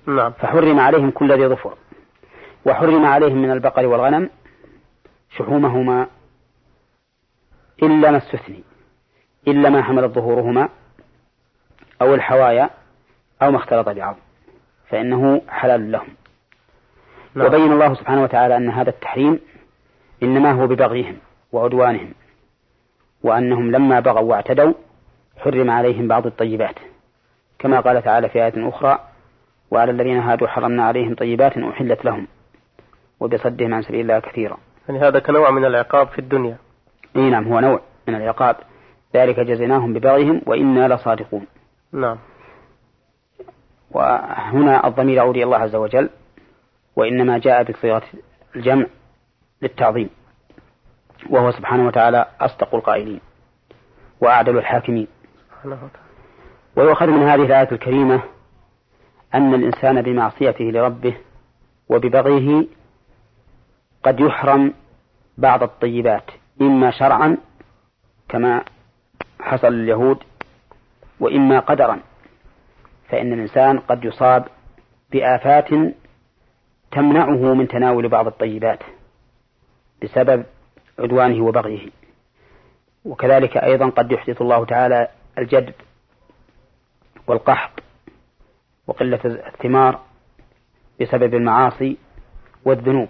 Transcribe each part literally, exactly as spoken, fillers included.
نعم. فحرم عليهم كل ذي ظفر، وحرم عليهم من البقر والغنم شحومهما إلا ما استثني، إلا ما حملت ظهورهما أو الحوايا أو ما اختلط بعض فإنه حلال لهم. نعم. وبين الله سبحانه وتعالى أن هذا التحريم إنما هو ببغيهم وعدوانهم، وأنهم لما بغوا واعتدوا حرم عليهم بعض الطيبات، كما قال تعالى في آية أخرى: وعلى الذين هادوا حرمنا عليهم طيبات أحلت لهم وبصدهم عن سبيل الله كثيرا. يعني هذا كنوع من العقاب في الدنيا. إيه نعم، هو نوع من العقاب، ذلك جزيناهم ببغيهم وإنا لصادقون. نعم. وهنا الضمير يعود إلى الله عز وجل، وإنما جاء بصيغة الجمع للتعظيم، وهو سبحانه وتعالى أصدق القائلين وأعدل الحاكمين. ويؤخذ من هذه الآية الكريمة أن الإنسان بمعصيته لربه وببغيه قد يحرم بعض الطيبات، إما شرعا كما حصل لليهود، وإما قدرا، فإن الإنسان قد يصاب بآفات تمنعه من تناول بعض الطيبات بسبب عدوانه وبغيه. وكذلك أيضا قد يحدث الله تعالى الجدب والقحط وقلة الثمار بسبب المعاصي والذنوب.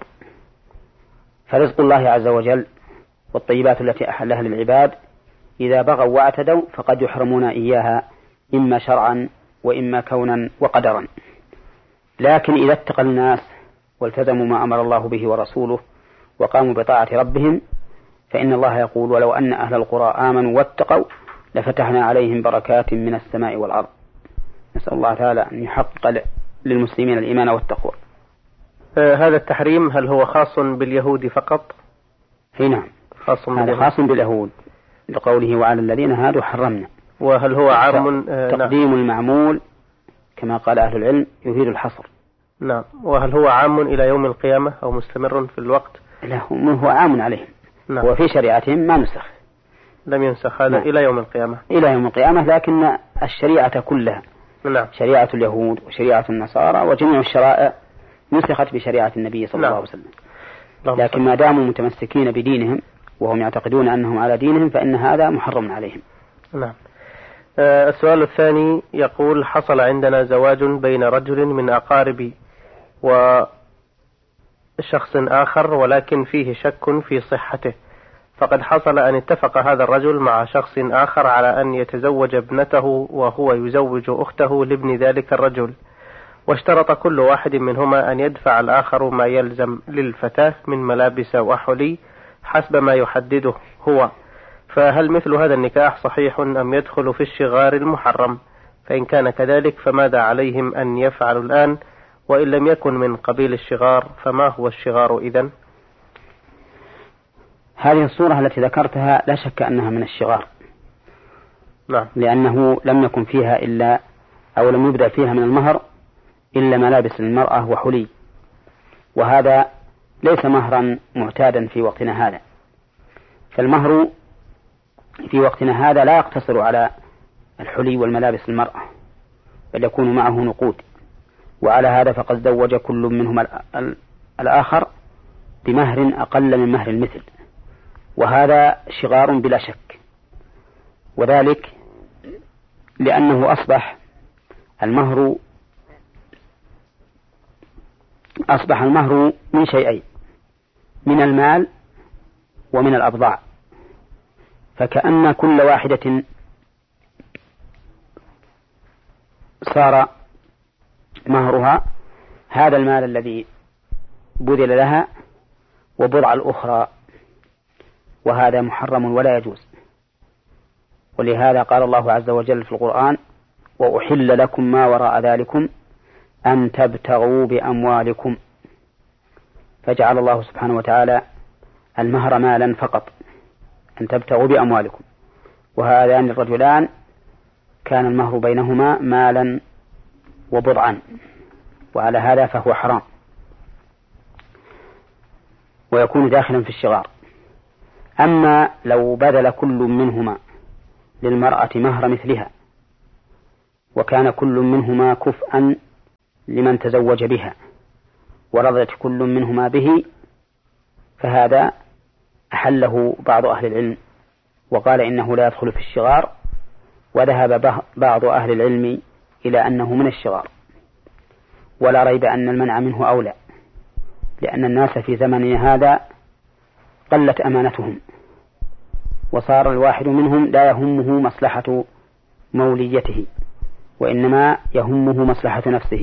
فرزق الله عز وجل والطيبات التي أحلها للعباد إذا بغوا واعتدوا فقد يحرمون إياها إما شرعا وإما كونا وقدرا. لكن إذا اتقى الناس والتزموا ما أمر الله به ورسوله وقاموا بطاعة ربهم فإن الله يقول: ولو أن أهل القرى آمنوا واتقوا لفتحنا عليهم بركات من السماء والأرض. نسأل الله تعالى أن يحقق للمسلمين الإيمان والتقوى. آه هذا التحريم هل هو خاص باليهود فقط؟ نعم، خاص هذا خاص باليهود لقوله: وعلى الذين هادوا حرمنا. وهل هو عام؟ آه تقديم نعم. المعمول كما قال أهل العلم يفيد الحصر. نعم. وهل هو عام إلى يوم القيامة أو مستمر في الوقت؟ لا، هو عام عليهم. نعم. وفي شريعتهم ما نسخ، لم ينسخ هذا. نعم. إلى يوم القيامة. إلى يوم القيامة، لكن الشريعة كلها، نعم، شريعة اليهود وشريعة النصارى وجميع الشرائع نسخت بشريعة النبي صلى نعم. الله عليه وسلم. لكن ما داموا متمسكين بدينهم وهم يعتقدون أنهم على دينهم فإن هذا محرم عليهم. نعم. آه السؤال الثاني يقول: حصل عندنا زواج بين رجل من أقاربي وشخص آخر ولكن فيه شك في صحته، فقد حصل أن اتفق هذا الرجل مع شخص آخر على أن يتزوج ابنته وهو يزوج أخته لابن ذلك الرجل، واشترط كل واحد منهما أن يدفع الآخر ما يلزم للفتاة من ملابس وحلي حسب ما يحدده هو، فهل مثل هذا النكاح صحيح أم يدخل في الشغار المحرم؟ فإن كان كذلك فماذا عليهم أن يفعلوا الآن؟ وإن لم يكن من قبيل الشغار فما هو الشغار إذن؟ هذه الصورة التي ذكرتها لا شك أنها من الشغار. نعم. لأنه لم يكن فيها إلا أو لم يبدأ فيها من المهر إلا ملابس للمرأة وحلي، وهذا ليس مهرا معتادا في وقتنا هذا. فالمهر في وقتنا هذا لا يقتصر على الحلي والملابس للمرأة، بل يكون معه نقود. وعلى هذا فقد زوج كل منهم الآخر بمهر أقل من مهر المثل، وهذا شغار بلا شك، وذلك لأنه أصبح المهر أصبح المهر من شيئين: من المال ومن الأبضاع، فكأن كل واحدة صار مهرها هذا المال الذي بذل لها وبضع الأخرى، وهذا محرم ولا يجوز. ولهذا قال الله عز وجل في القرآن: وأحل لكم ما وراء ذلكم أن تبتغوا بأموالكم. فجعل الله سبحانه وتعالى المهر مالا فقط، أن تبتغوا بأموالكم، وهذان الرجلان كان المهر بينهما مالا وبضعا، وعلى هذا فهو حرام ويكون داخلا في الشغار. أما لو بذل كل منهما للمرأة مهر مثلها وكان كل منهما كفءا لمن تزوج بها ورضيت كل منهما به، فهذا أحله بعض أهل العلم وقال إنه لا يدخل في الشغار، وذهب بعض أهل العلم إلى أنه من الشغار، ولا ريب أن المنع منه أولى، لأن الناس في زمننا هذا قلت أمانتهم، وصار الواحد منهم لا يهمه مصلحة موليته، وإنما يهمه مصلحة نفسه،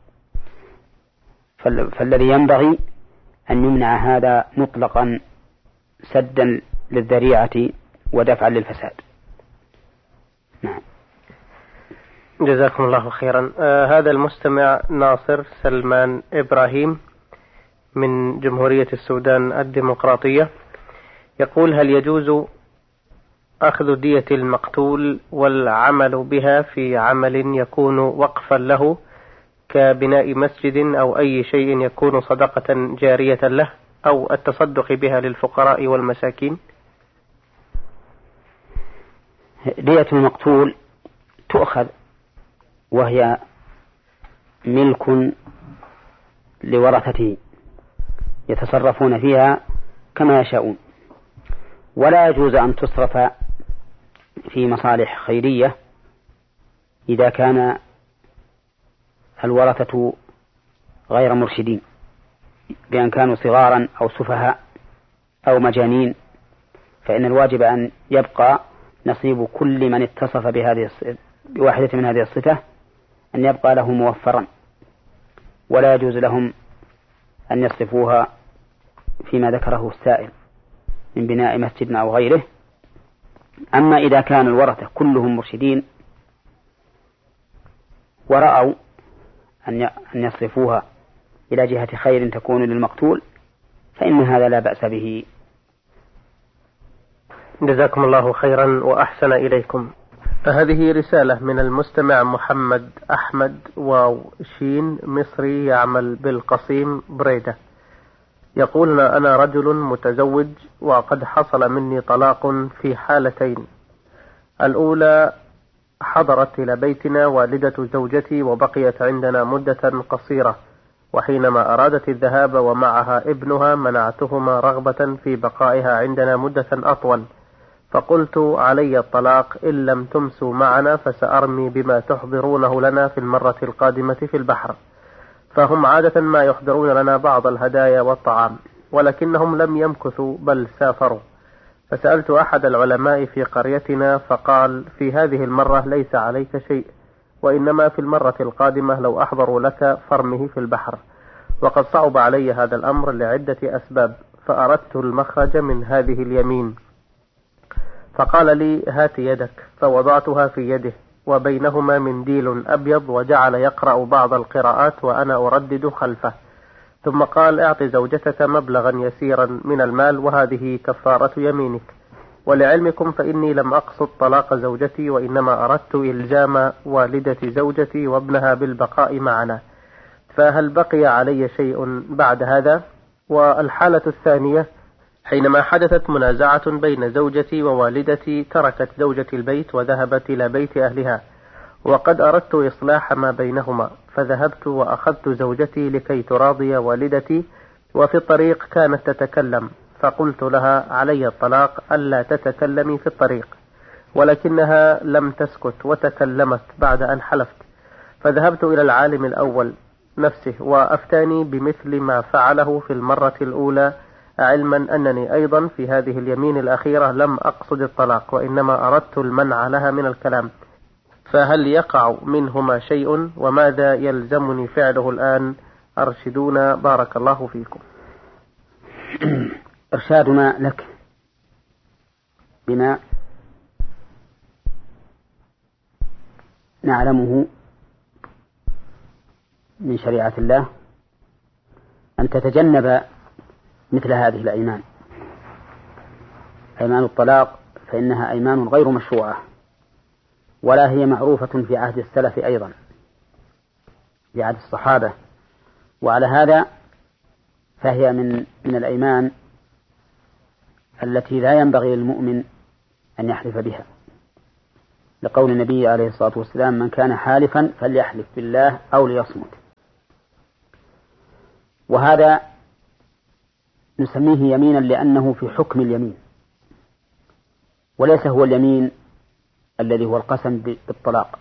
فالذي ينبغي أن يمنع هذا مطلقا سدا للذريعة ودفعا للفساد. نعم. جزاكم الله خيرا. آه هذا المستمع ناصر سلمان إبراهيم من جمهورية السودان الديمقراطية يقول: هل يجوز أخذ دية المقتول والعمل بها في عمل يكون وقفا له كبناء مسجد أو أي شيء يكون صدقة جارية له أو التصدق بها للفقراء والمساكين؟ دية المقتول تؤخذ وهي ملك لورثته يتصرفون فيها كما يشاءون، ولا يجوز أن تصرف في مصالح خيرية إذا كان الورثة غير مرشدين، بأن كانوا صغارا أو سفهاء أو مجانين، فإن الواجب أن يبقى نصيب كل من اتصف بهذه بواحدة من هذه الصفة، أن يبقى له موفرا، ولا يجوز لهم أن يصرفوها فيما ذكره السائل من بناء مسجد أو غيره. أما إذا كان الورثة كلهم مرشدين ورأوا أن يصرفوها إلى جهة خير تكون للمقتول، فإن هذا لا بأس به. جزاكم الله خيرا وأحسن إليكم. هذه رسالة من المستمع محمد أحمد واو شين مصري يعمل بالقصيم بريدة، يقول: أنا رجل متزوج وقد حصل مني طلاق في حالتين. الأولى حضرت إلى بيتنا والدة زوجتي وبقيت عندنا مدة قصيرة، وحينما أرادت الذهاب ومعها ابنها منعتهما رغبة في بقائها عندنا مدة أطول، فقلت علي الطلاق إن لم تمسوا معنا فسأرمي بما تحضرونه لنا في المرة القادمة في البحر. فهم عادة ما يحضرون لنا بعض الهدايا والطعام، ولكنهم لم يمكثوا بل سافروا. فسألت أحد العلماء في قريتنا فقال: في هذه المرة ليس عليك شيء، وإنما في المرة القادمة لو أحضروا لك فرمه في البحر. وقد صعب علي هذا الأمر لعدة أسباب، فأردت المخرج من هذه اليمين. فقال لي: هات يدك، فوضعتها في يده وبينهما منديل أبيض، وجعل يقرأ بعض القراءات وأنا أردد خلفه، ثم قال: اعط زوجتك مبلغا يسيرا من المال وهذه كفارة يمينك. ولعلمكم فإني لم أقصد طلاق زوجتي، وإنما أردت إلزام والدة زوجتي وابنها بالبقاء معنا، فهل بقي علي شيء بعد هذا؟ والحالة الثانية حينما حدثت منازعة بين زوجتي ووالدتي، تركت زوجتي البيت وذهبت إلى بيت أهلها، وقد أردت إصلاح ما بينهما، فذهبت وأخذت زوجتي لكي تراضي والدتي، وفي الطريق كانت تتكلم، فقلت لها علي الطلاق ألا تتكلمي في الطريق، ولكنها لم تسكت وتكلمت بعد أن حلفت. فذهبت إلى العالم الأول نفسه وأفتاني بمثل ما فعله في المرة الأولى، علما أنني أيضا في هذه اليمين الأخيرة لم أقصد الطلاق، وإنما أردت المنع لها من الكلام، فهل يقع منهما شيء؟ وماذا يلزمني فعله الآن؟ أرشدونا بارك الله فيكم. إرشادنا لك بما نعلمه من شريعة الله أن تتجنب مثل هذه الأيمان، أيمان الطلاق، فإنها أيمان غير مشروعة، ولا هي معروفة في عهد السلف أيضا، في عهد الصحابة، وعلى هذا فهي من من الأيمان التي لا ينبغي للمؤمن أن يحلف بها، لقول النبي عليه الصلاة والسلام: من كان حالفا فليحلف بالله أو ليصمت. وهذا نسميه يمينا لأنه في حكم اليمين، وليس هو اليمين الذي هو القسم بالطلاق،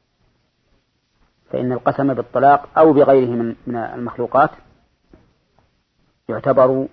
فإن القسم بالطلاق أو بغيره من المخلوقات يعتبر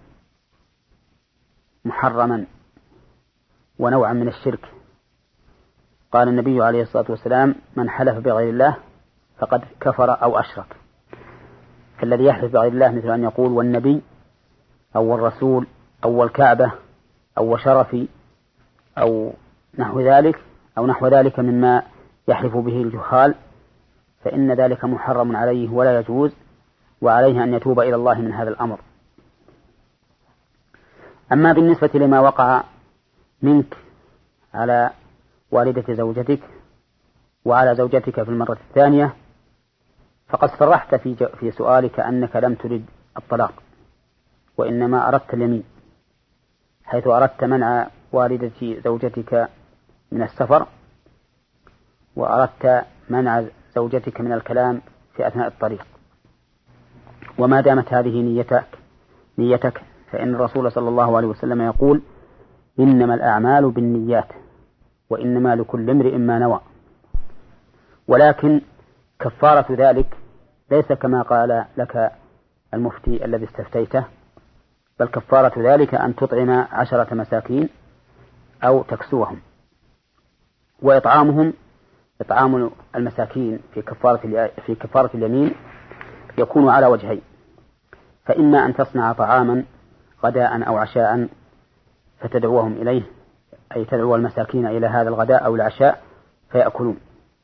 محرما ونوعا من الشرك. قال النبي عليه الصلاة والسلام: من حلف بغير الله فقد كفر أو أشرك. فالذي يحلف بغير الله مثل أن يقول والنبي أو الرسول أو الكعبة أو شرفي أو نحو ذلك أو نحو ذلك مما يحلف به الجهال، فإن ذلك محرم عليه ولا يجوز، وعليه أن يتوب إلى الله من هذا الأمر. أما بالنسبة لما وقع منك على والدة زوجتك وعلى زوجتك في المرة الثانية، فقد صرحت في في سؤالك أنك لم ترد الطلاق، وإنما أردت اليمين، حيث أردت منع والدة زوجتك من السفر، وأردت منع زوجتك من الكلام في أثناء الطريق. وما دامت هذه نيتك نيتك فإن الرسول صلى الله عليه وسلم يقول: إنما الأعمال بالنيات وإنما لكل امرئ ما نوى. ولكن كفارة ذلك ليس كما قال لك المفتي الذي استفتيته، بل كفارة ذلك أن تطعم عشرة مساكين أو تكسوهم. وإطعامهم إطعام المساكين في كفارة في كفارة اليمين يكون على وجهين: فإما أن تصنع طعاما غداء أو عشاء فتدعوهم إليه، أي تدعو المساكين إلى هذا الغداء أو العشاء فيأكلون،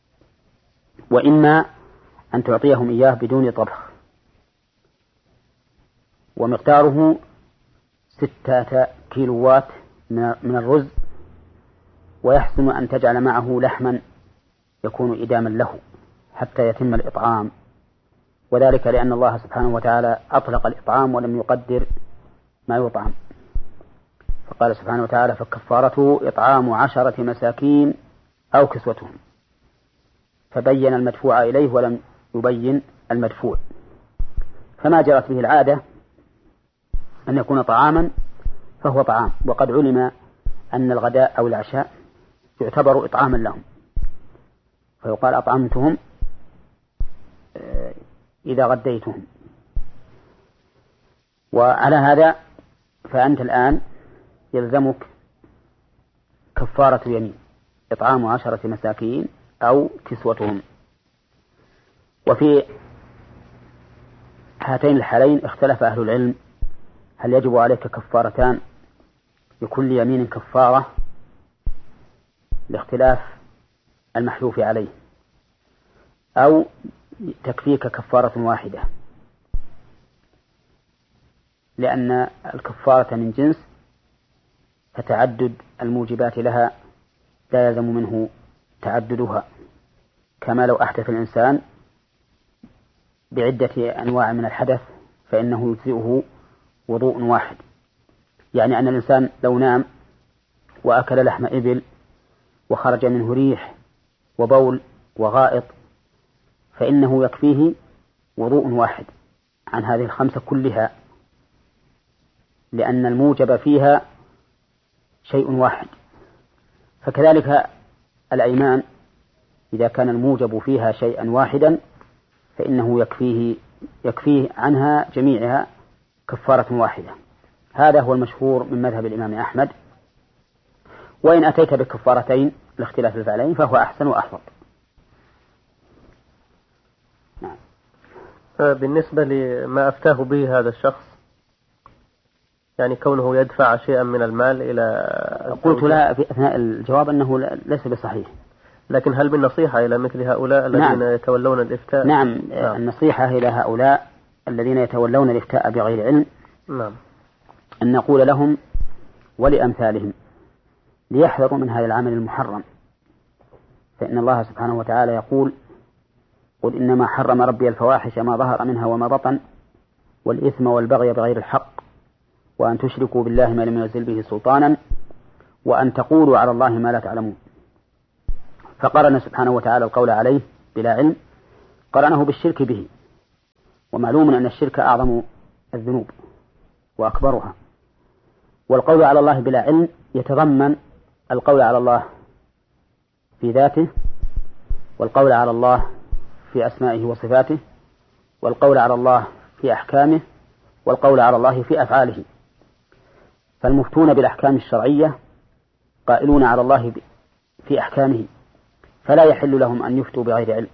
وإما أن تعطيهم إياه بدون طبخ، ومقداره ستة كيلوات من الرز، ويحسن أن تجعل معه لحما يكون إداما له حتى يتم الإطعام، وذلك لأن الله سبحانه وتعالى أطلق الإطعام ولم يقدر ما يطعم، فقال سبحانه وتعالى: فكفارته إطعام عشرة مساكين أو كسوتهم، فبين المدفوع إليه ولم يبين المدفوع. فما جرت به العادة أن يكون طعاما فهو طعام، وقد علم أن الغداء أو العشاء يعتبر إطعاما لهم، فيقال أطعمتهم إذا غديتهم. وعلى هذا فأنت الآن يلزمك كفارة يمين: إطعام عشرة مساكين أو كسوتهم. وفي هاتين الحالين اختلف أهل العلم: هل يجب عليك كفارتان لكل يمين كفارة، لاختلاف المحلوف عليه، أو تكفيك كفارة واحدة، لأن الكفارة من جنس، فتعدد الموجبات لها لا يلزم منه تعددها، كما لو أحدث الإنسان بعدة أنواع من الحدث فإنه يجزئه وضوء واحد. يعني أن الإنسان لو نام وأكل لحم إبل وخرج منه ريح وبول وغائط فإنه يكفيه وضوء واحد عن هذه الخمسة كلها، لأن الموجب فيها شيء واحد. فكذلك الأيمان إذا كان الموجب فيها شيئا واحدا فإنه يكفيه يكفيه عنها جميعها كفارة واحدة. هذا هو المشهور من مذهب الإمام أحمد، وإن أتيت بكفارتين لاختلاف الفعلين فهو أحسن وأحفظ. نعم. بالنسبة لما أفتاه به هذا الشخص، يعني كونه يدفع شيئا من المال إلى، قلت لا في أثناء الجواب أنه ليس بصحيح، لكن هل بالنصيحة إلى مثل هؤلاء الذين نعم. يتولون الإفتاء؟ نعم. نعم النصيحة إلى هؤلاء الذين يتولون الإفتاء بغير علم، نعم، أن نقول لهم ولأمثالهم ليحذروا من هذا العمل المحرم، فإن الله سبحانه وتعالى يقول: قل إنما حرم ربي الفواحش ما ظهر منها وما بطن والإثم والبغي بغير الحق وأن تشركوا بالله ما لم ينزل به سلطانا وأن تقولوا على الله ما لا تعلمون. فقرن سبحانه وتعالى القول عليه بلا علم قرنه بالشرك به، ومعلوم أن الشرك أعظم الذنوب وأكبرها. والقول على الله بلا علم يتضمن القول على الله في ذاته، والقول على الله في أسمائه وصفاته، والقول على الله في أحكامه، والقول على الله في أفعاله. فالمفتون بالأحكام الشرعية قائلون على الله في أحكامه، فلا يحل لهم أن يفتوا بغير علم.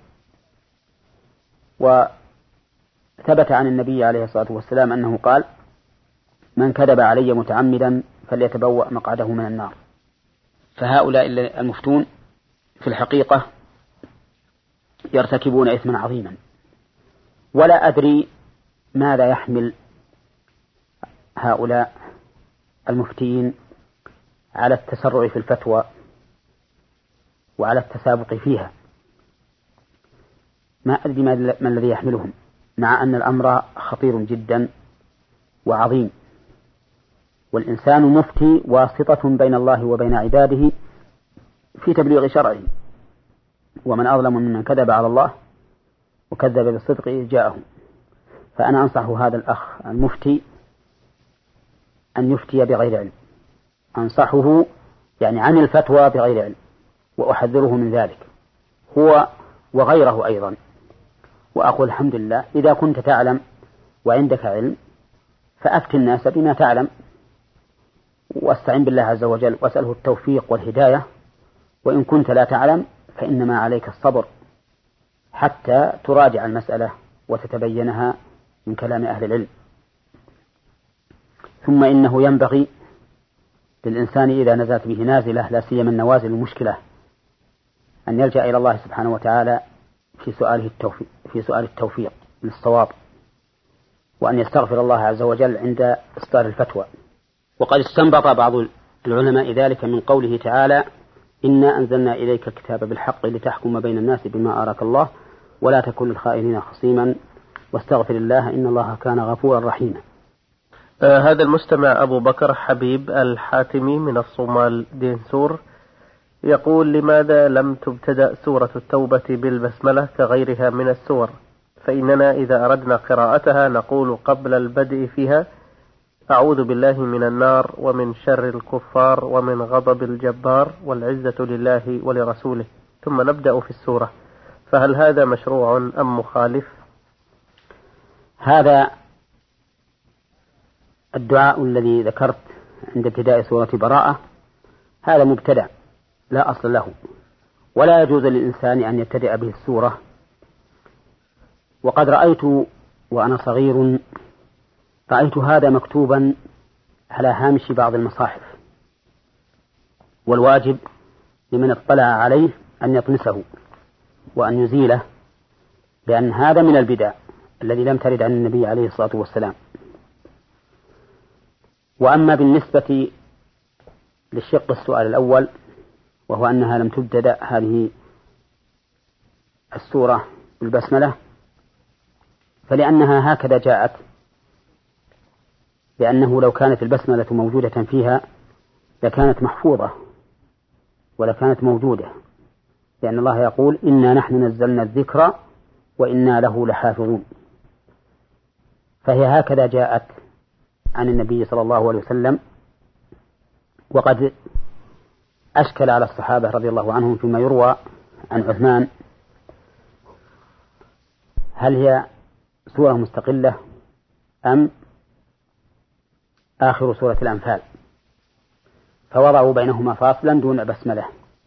وثبت عن النبي عليه الصلاة والسلام أنه قال: من كذب علي متعمدا فليتبوأ مقعده من النار. فهؤلاء المفتون في الحقيقة يرتكبون إثما عظيما، ولا أدري ماذا يحمل هؤلاء المفتين على التسرع في الفتوى وعلى التسابق فيها. ما أدري ما الذي يحملهم، مع أن الأمر خطير جدا وعظيم، والإنسان مفتي واسطة بين الله وبين عباده في تبليغ شرعه، ومن أظلم ممن كذب على الله وكذب بالصدق إذ جاءه. فأنا أنصح هذا الأخ المفتي أن يفتي بغير علم، أنصحه يعني عن الفتوى بغير علم، وأحذره من ذلك هو وغيره أيضا. وأقول الحمد لله إذا كنت تعلم وعندك علم فأفتي الناس بما تعلم، واستعن بالله عز وجل واسأله التوفيق والهداية. وإن كنت لا تعلم فإنما عليك الصبر حتى تراجع المسألة وتتبينها من كلام أهل العلم. ثم إنه ينبغي للإنسان إذا نزلت به نازلة، لا سيما النوازل المشكلة، أن يلجأ إلى الله سبحانه وتعالى في سؤاله التوفيق في سؤال التوفيق للصواب، وأن يستغفر الله عز وجل عند إصدار الفتوى. وقد استنبط بعض العلماء ذلك من قوله تعالى: إنا أنزلنا إليك الكتاب بالحق لتحكم بين الناس بما أراك الله ولا تكن للخائنين خصيما واستغفر الله إن الله كان غفورا رحيما. آه هذا المستمع أبو بكر حبيب الحاتمي من الصومال دينسور يقول: لماذا لم تبتدأ سورة التوبة بالبسملة كغيرها من السور؟ فإننا إذا أردنا قراءتها نقول قبل البدء فيها: أعوذ بالله من النار ومن شر الكفار ومن غضب الجبار والعزة لله ولرسوله، ثم نبدأ في السورة، فهل هذا مشروع أم مخالف؟ هذا الدعاء الذي ذكرت عند ابتداء سورة براءة هذا مبتدع لا أصل له، ولا يجوز للإنسان أن يبتدأ به السورة. وقد رأيت وأنا صغير رأيت هذا مكتوبا على هامش بعض المصاحف، والواجب لمن اطلع عليه أن يطمسه وأن يزيله، لأن هذا من البدع الذي لم ترد عن النبي عليه الصلاة والسلام. وأما بالنسبة للشق السؤال الأول، وهو أنها لم تبتدأ هذه السورة بالبسملة، فلأنها هكذا جاءت، لأنه لو كانت البسملة موجودة فيها لكانت محفوظة ولكانت موجودة، لأن الله يقول: إنا نحن نزلنا الذكر وإنا له لحافظون. فهي هكذا جاءت عن النبي صلى الله عليه وسلم. وقد أشكل على الصحابة رضي الله عنهم فيما يروى عن عثمان هل هي سورة مستقلة أم آخر سورة الأنفال، فوضعوا بينهما فاصلا دون بسملة.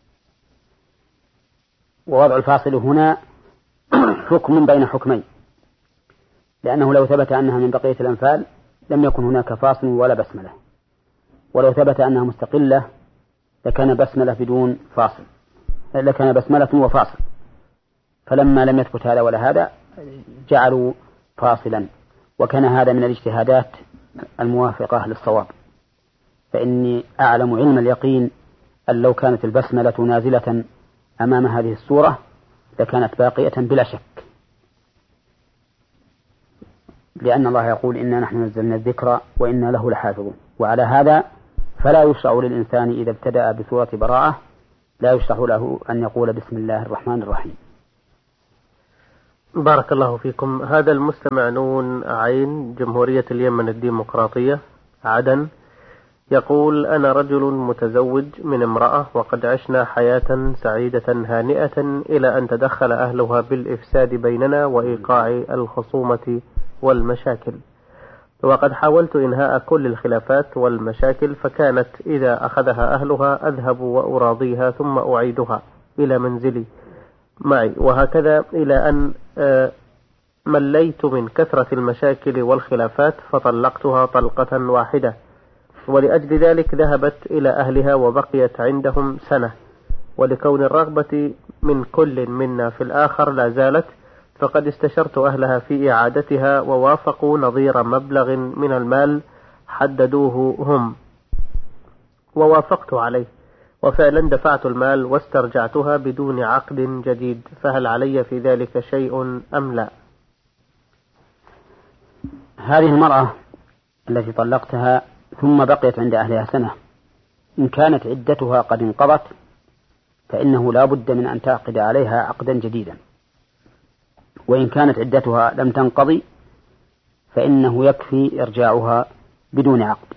ووضع الفاصل هنا حكم بين حكمين، لأنه لو ثبت أنها من بقية الأنفال لم يكن هناك فاصل ولا بسملة، ولو ثبت أنها مستقلة لكان بسملة بدون فاصل، لكان بسملة وفاصل. فلما لم يثبت هذا ولا هذا جعلوا فاصلا، وكان هذا من الاجتهادات الموافقة للصواب. فإني أعلم علم اليقين أن لو كانت البسملة نازلة أمام هذه السورة لكانت باقية بلا شك، لأن الله يقول: إنا نحن نزلنا الذكر وإنا له لحافظون. وعلى هذا فلا يشرع للإنسان إذا ابتدأ بسورة براءة لا يشرع له أن يقول: بسم الله الرحمن الرحيم. بارك الله فيكم. هذا المستمع نون عين جمهورية اليمن الديمقراطية عدن يقول: أنا رجل متزوج من امرأة وقد عشنا حياة سعيدة هانئة إلى أن تدخل أهلها بالإفساد بيننا وإيقاع الخصومة والمشاكل، وقد حاولت إنهاء كل الخلافات والمشاكل، فكانت إذا أخذها أهلها أذهب وأراضيها ثم أعيدها إلى منزلي معي، وهكذا إلى أن مليت من كثرة المشاكل والخلافات فطلقتها طلقة واحدة، ولأجل ذلك ذهبت إلى أهلها وبقيت عندهم سنة، ولكون الرغبة من كل منا في الآخر لا زالت، فقد استشرت أهلها في إعادتها ووافقوا نظير مبلغ من المال حددوه هم، ووافقت عليه، وفعلا دفعت المال واسترجعتها بدون عقد جديد، فهل علي في ذلك شيء أم لا؟ هذه المرأة التي طلقتها ثم بقيت عند أهلها سنة، إن كانت عدتها قد انقضت فإنه لا بد من أن تعقد عليها عقدا جديدا، وإن كانت عدتها لم تنقضي فإنه يكفي إرجاعها بدون عقد.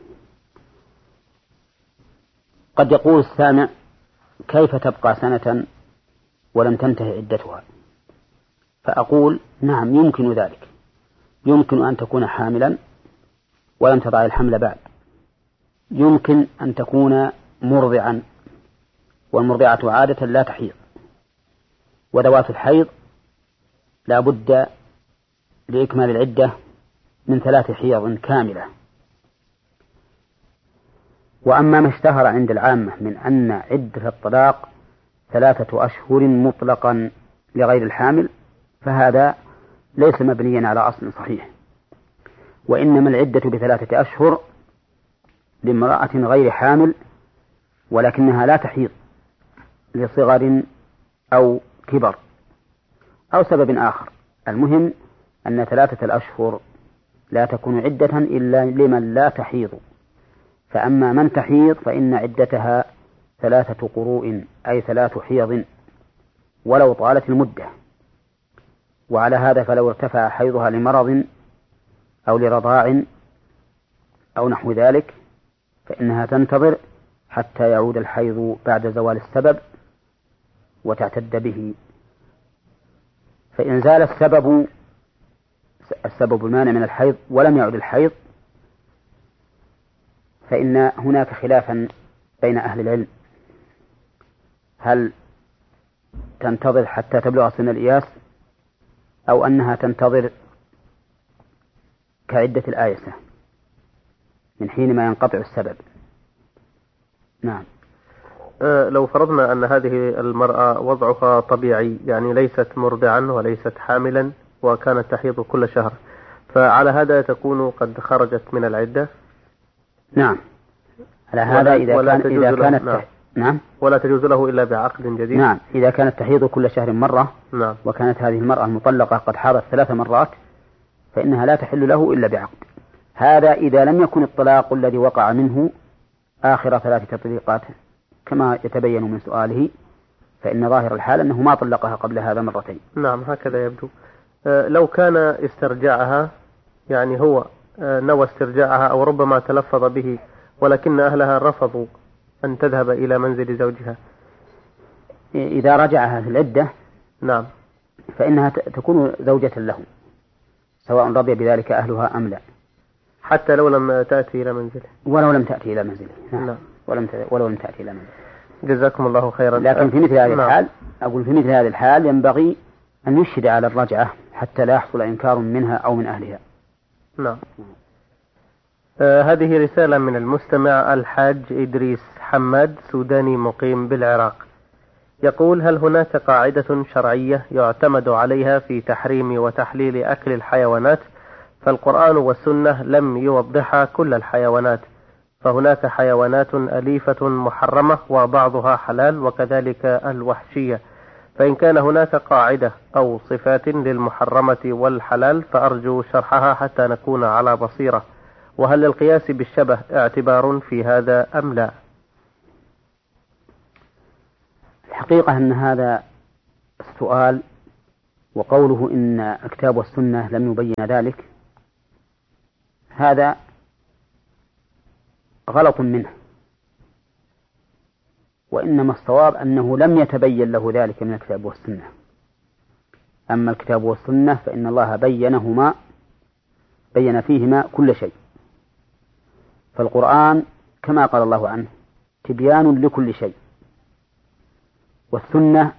قد يقول السامع: كيف تبقى سنة ولم تنتهي عدتها؟ فأقول: نعم يمكن ذلك، يمكن أن تكون حاملا ولم تضع الحمل بعد، يمكن أن تكون مرضعا، والمرضعة عادة لا تحيض، وذوات الحيض لا بد لإكمال العدة من ثلاث حيض كاملة. وأما ما اشتهر عند العامة من أن عدة الطلاق ثلاثة أشهر مطلقا لغير الحامل فهذا ليس مبنيا على أصل صحيح، وإنما العدة بثلاثة أشهر لامرأة غير حامل ولكنها لا تحيض لصغر أو كبر أو سبب آخر. المهم أن ثلاثة الأشهر لا تكون عدة إلا لمن لا تحيض، فأما من تحيض فإن عدتها ثلاثة قروء أي ثلاث حيض ولو طالت المدة. وعلى هذا فلو ارتفع حيضها لمرض أو لرضاع أو نحو ذلك فإنها تنتظر حتى يعود الحيض بعد زوال السبب وتعتد به، فإن زال السبب السبب المانع من الحيض ولم يعد الحيض فإن هناك خلافا بين أهل العلم، هل تنتظر حتى تبلغ سن الإياس أو أنها تنتظر كعدة الآيسة من حين ما ينقطع السبب. نعم. أه لو فرضنا أن هذه المرأة وضعها طبيعي، يعني ليست مرضعا وليست حاملا وكانت تحيض كل شهر، فعلى هذا تكون قد خرجت من العدة؟ نعم، على هذا إذا, ولا كان إذا كانت نعم. تح... نعم ولا تجوز له إلا بعقد جديد. نعم، إذا كانت تحيض كل شهر مرة. نعم. وكانت هذه المرأة المطلقة قد حاضت ثلاث مرات فإنها لا تحل له إلا بعقد. هذا إذا لم يكن الطلاق الذي وقع منه آخر ثلاث تطليقات كما يتبين من سؤاله، فإن ظاهر الحال أنه ما طلقها قبل هذا مرتين. نعم هكذا يبدو. أه لو كان استرجاعها، يعني هو أه نوى استرجاعها أو ربما تلفظ به ولكن أهلها رفضوا أن تذهب إلى منزل زوجها، إذا رجعها في العدة نعم فإنها تكون زوجة له سواء رضي بذلك أهلها أم لا، حتى لو لم تأتي إلى منزله. ولو لم تأتي إلى منزله. نعم. نعم. ولم ولو لم تأتي إلى منزله. جزاكم الله خيرا. لكن في مثل هذه نعم. الحال أقول في مثل هذه الحال ينبغي أن يشهد على الرجعة حتى لا يحصل إنكار منها أو من أهلها. نعم. آه هذه رسالة من المستمع الحاج إدريس حماد سوداني مقيم بالعراق، يقول: هل هناك قاعدة شرعية يعتمد عليها في تحريم وتحليل أكل الحيوانات؟ فالقرآن والسنة لم يوضحا كل الحيوانات، فهناك حيوانات أليفة محرمة وبعضها حلال وكذلك الوحشية، فإن كان هناك قاعدة أو صفات للمحرمة والحلال فأرجو شرحها حتى نكون على بصيرة، وهل للقياس بالشبه اعتبار في هذا أم لا؟ الحقيقة أن هذا السؤال وقوله إن الكتاب والسنة لم يبين ذلك هذا غلط منه، وإنما الصواب أنه لم يتبين له ذلك من الكتاب والسنة. أما الكتاب والسنة فإن الله بينهما بين فيهما كل شيء، فالقرآن كما قال الله عنه تبيان لكل شيء، والسنة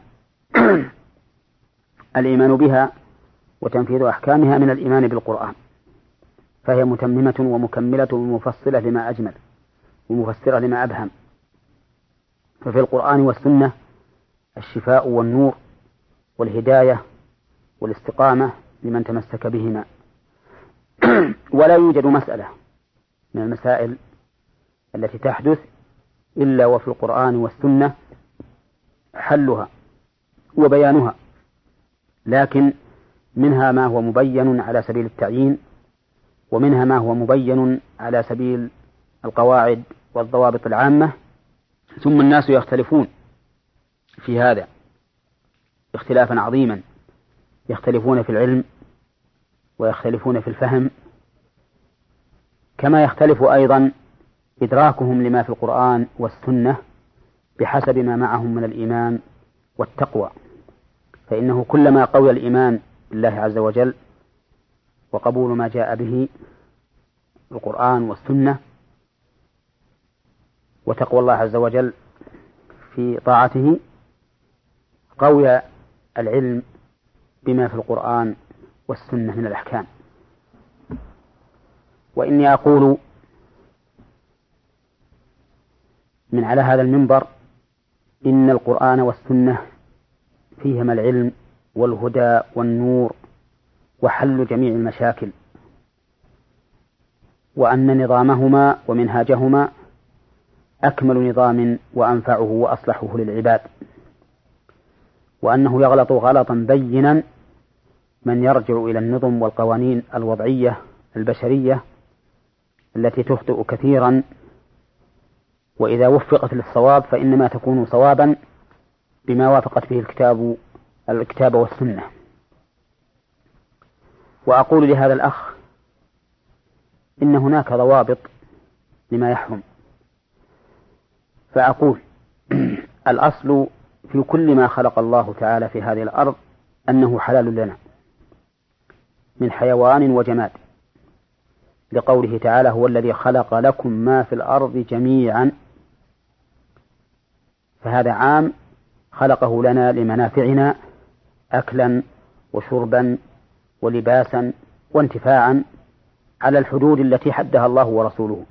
الإيمان بها وتنفيذ أحكامها من الإيمان بالقرآن، فهي متممة ومكملة ومفصلة لما أجمل ومفسرة لما أبهم. ففي القرآن والسنة الشفاء والنور والهداية والاستقامة لمن تمسك بهما. ولا يوجد مسألة من المسائل التي تحدث إلا وفي القرآن والسنة حلها وبيانها، لكن منها ما هو مبين على سبيل التعيين، ومنها ما هو مبين على سبيل القواعد والضوابط العامة، ثم الناس يختلفون في هذا اختلافا عظيما، يختلفون في العلم ويختلفون في الفهم، كما يختلف أيضا إدراكهم لما في القرآن والسنة بحسب ما معهم من الإيمان والتقوى. فإنه كلما قوي الإيمان بالله عز وجل وقبول ما جاء به القرآن والسنة وتقوى الله عز وجل في طاعته، قوي العلم بما في القرآن والسنة من الأحكام. وإني أقول من على هذا المنبر إن القرآن والسنة فيهما العلم والهدى والنور وحل جميع المشاكل، وأن نظامهما ومنهاجهما أكمل نظام وأنفعه وأصلحه للعباد، وأنه يغلط غلطا بينا من يرجع إلى النظم والقوانين الوضعية البشرية التي تخطئ كثيرا، وإذا وفقت للصواب فإنما تكون صوابا بما وافقت به الكتاب الكتاب والسنة. وأقول لهذا الأخ إن هناك ضوابط لما يحرم، فأقول الأصل في كل ما خلق الله تعالى في هذه الأرض أنه حلال لنا من حيوان وجماد، لقوله تعالى هو الذي خلق لكم ما في الأرض جميعا، فهذا عام خلقه لنا لمنافعنا أكلا وشربا ولباسا وانتفاعا على الحدود التي حدها الله ورسوله.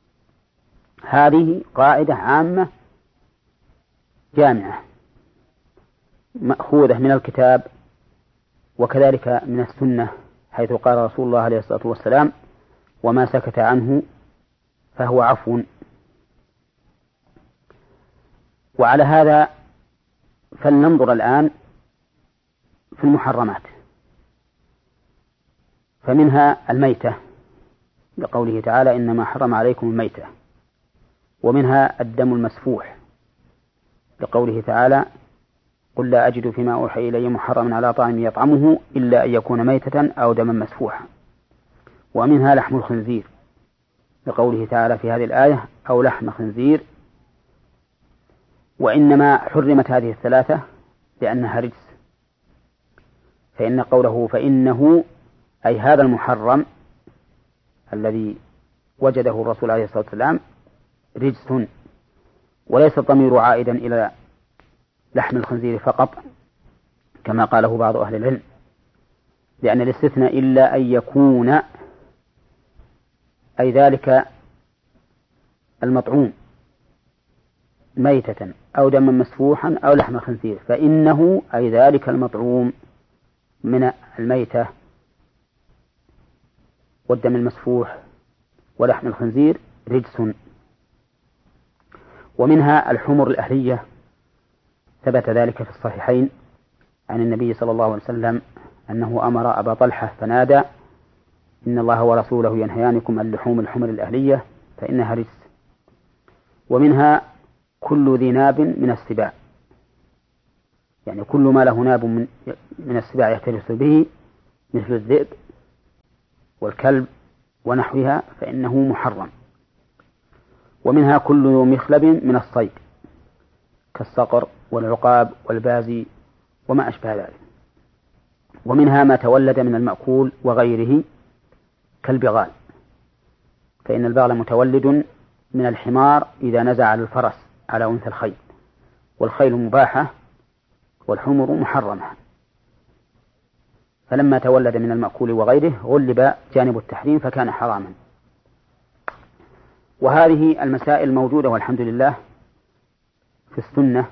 هذه قاعدة عامة جامعة مأخوذة من الكتاب وكذلك من السنة، حيث قال رسول الله عليه الصلاة والسلام وما سكت عنه فهو عفو. وعلى هذا فلننظر الآن في المحرمات، فمنها الميتة لقوله تعالى إنما حرم عليكم الميتة، ومنها الدم المسفوح لقوله تعالى قل لا أجد فيما أوحي إلي محرما على طاعم يطعمه إلا أن يكون ميتة أو دما مسفوحا، ومنها لحم الخنزير لقوله تعالى في هذه الآية أو لحم خنزير. وإنما حرمت هذه الثلاثة لأنها رجس، فإن قوله فإنه أي هذا المحرم الذي وجده الرسول عليه الصلاة والسلام رجس، وليس الضمير عائدا إلى لحم الخنزير فقط كما قاله بعض أهل العلم، لأن الاستثناء إلا أن يكون أي ذلك المطعوم ميتة أو دما مسفوحا أو لحم خنزير، فإنه أي ذلك المطعوم من الميتة والدم المسفوح ولحم الخنزير رجس. ومنها الحمر الأهلية، ثبت ذلك في الصحيحين عن النبي صلى الله عليه وسلم أنه أمر أبا طلحة فنادى إن الله ورسوله ينهيانكم عن لحوم الحمر الأهلية فإنها رجس. ومنها كل ذي ناب من السباع، يعني كل ما له ناب من, من السباع يفترس به مثل الذئب والكلب ونحوها فإنه محرم. ومنها كل مخلب من الصيد كالصقر والعقاب والبازي وما أشبه ذلك. ومنها ما تولد من المأكول وغيره كالبغال، فإن البغل متولد من الحمار إذا نزع على الفرس على أنثى الخيل، والخيل مباحة والحمر محرمة، فلما تولد من المأكول وغيره غلب جانب التحريم فكان حراما. وهذه المسائل موجودة والحمد لله في السنة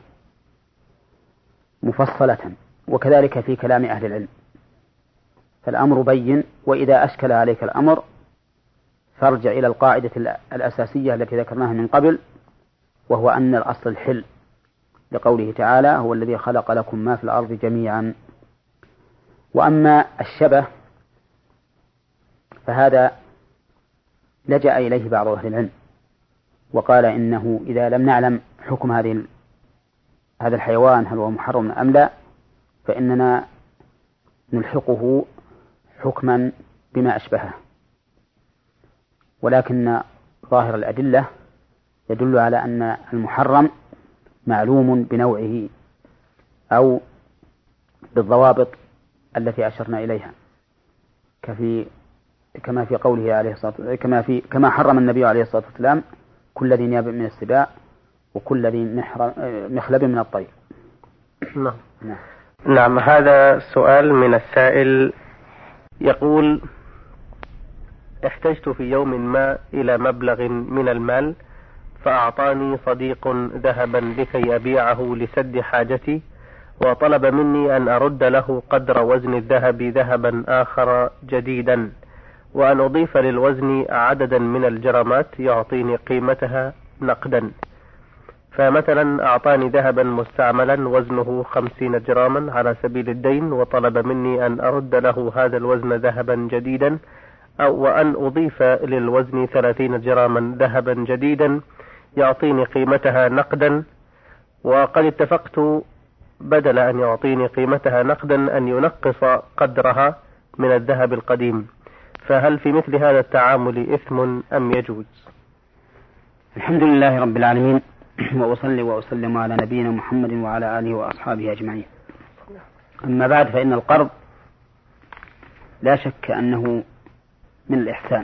مفصلة، وكذلك في كلام أهل العلم، فالأمر بين. وإذا أشكل عليك الأمر فارجع إلى القاعدة الأساسية التي ذكرناها من قبل، وهو أن الأصل الحل، لقوله تعالى هو الذي خلق لكم ما في الأرض جميعا. وأما الشبه فهذا لجأ إليه بعض أهل العلم وقال إنه إذا لم نعلم حكم هذه هذا الحيوان هل هو محرم أم لا فإننا نلحقه حكما بما أشبهه، ولكن ظاهر الأدلة يدل على أن المحرم معلوم بنوعه أو بالضوابط التي أشرنا إليها، كفي كما في قوله عليه الصلاة والسلام كما في كما حرم النبي عليه الصلاة والسلام كل ذي ناب من السباع وكل ذي مخلب من الطير. نعم. نعم. نعم. هذا سؤال من السائل يقول: احتجت في يوم ما إلى مبلغ من المال، فأعطاني صديق ذهبا لكي أبيعه لسد حاجتي، وطلب مني أن أرد له قدر وزن الذهب ذهبا آخر جديدا، وأن أضيف للوزن عددا من الجرامات يعطيني قيمتها نقدا. فمثلا أعطاني ذهبا مستعملا وزنه خمسين جراما على سبيل الدين، وطلب مني أن أرد له هذا الوزن ذهبا جديدا، أو وأن أضيف للوزن ثلاثين جراما ذهبا جديدا يعطيني قيمتها نقدا. وقد اتفقت بدل أن يعطيني قيمتها نقدا أن ينقص قدرها من الذهب القديم، فهل في مثل هذا التعامل إثم أم يجوز؟ الحمد لله رب العالمين، وأصلي وأسلم على نبينا محمد وعلى آله وأصحابه أجمعين. أما بعد، فإن القرض لا شك أنه من الإحسان.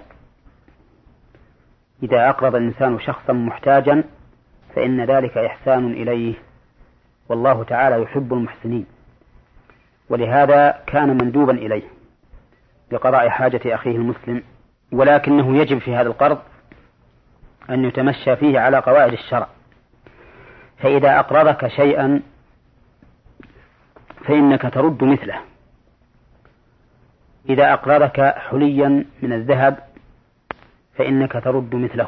إذا أقرض الإنسان شخصا محتاجا فإن ذلك إحسان إليه، والله تعالى يحب المحسنين، ولهذا كان مندوبا إليه لقضاء حاجة أخيه المسلم. ولكنه يجب في هذا القرض أن يتمشى فيه على قواعد الشرع. فإذا أقرضك شيئا فإنك ترد مثله. إذا أقرضك حليا من الذهب فإنك ترد مثله،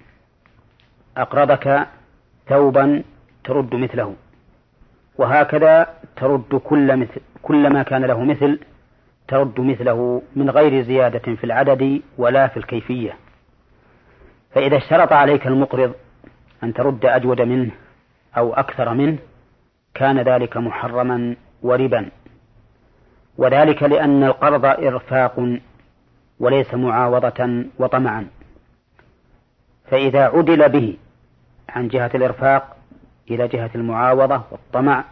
أقرضك ثوبا ترد مثله، وهكذا ترد كل مثل كل ما كان له مثل ترد مثله من غير زيادة في العدد ولا في الكيفية. فإذا اشترط عليك المقرض أن ترد أجود منه أو أكثر منه كان ذلك محرما وربا، وذلك لأن القرض إرفاق وليس معاوضة وطمعا، فإذا عدل به عن جهة الإرفاق إلى جهة المعاوضة والطمع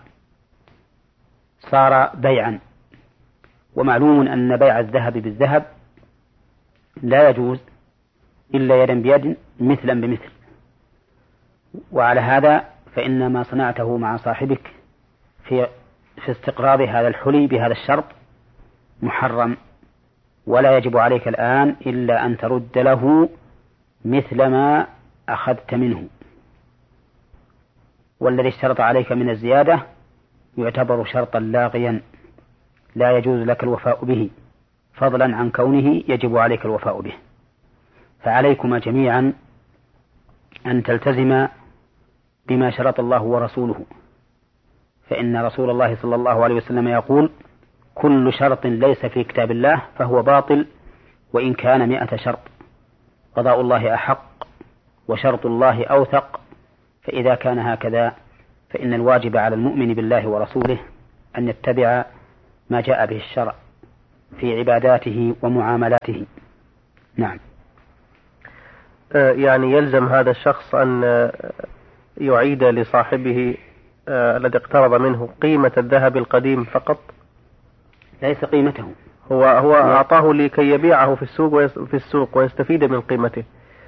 صار بيعا. ومعلوم أن بيع الذهب بالذهب لا يجوز إلا يدا بيد مثلا بمثل، وعلى هذا فإن ما صنعته مع صاحبك في في استقراض هذا الحلي بهذا الشرط محرم، ولا يجب عليك الآن إلا أن ترد له مثل ما أخذت منه. والذي اشترط عليك من الزيادة يعتبر شرطا لاغيا لا يجوز لك الوفاء به، فضلا عن كونه يجب عليك الوفاء به. فعليكما جميعا أن تلتزم بما شرط الله ورسوله، فإن رسول الله صلى الله عليه وسلم يقول: كل شرط ليس في كتاب الله فهو باطل وإن كان مئة شرط، قضاء الله أحق وشرط الله أوثق. فإذا كان هكذا فإن الواجب على المؤمن بالله ورسوله أن يتبع ما جاء به الشرع في عباداته ومعاملاته. نعم. يعني يلزم هذا الشخص أن يعيد لصاحبه الذي اقترض منه قيمة الذهب القديم فقط؟ ليس قيمته، هو هو أعطاه لكي يبيعه في السوق في السوق ويستفيد من قيمته.